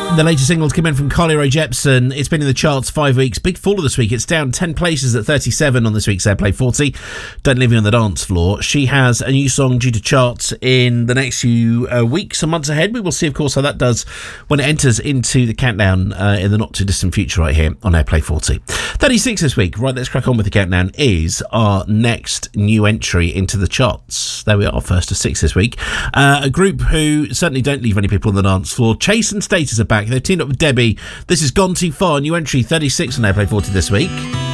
The latest singles came in from Carly Rae Jepsen. It's been in the charts 5 weeks. Big faller this week. It's down 10 places at 37 on this week's Airplay 40. Don't Leave Me on the Dance Floor. She has a new song due to charts in the next few weeks and months ahead. We will see, of course, how that does when it enters into the countdown in the not-too-distant future right here on Airplay 40. 36 this week. Right, let's crack on with the countdown. Is our next new entry into the charts. There we are, first to 6 this week. A group who certainly don't leave any people on the dance floor. Chase and Status are back. They've teamed up with Debbie. This is Gone Too Far, new entry 36 on Airplay 40 this week.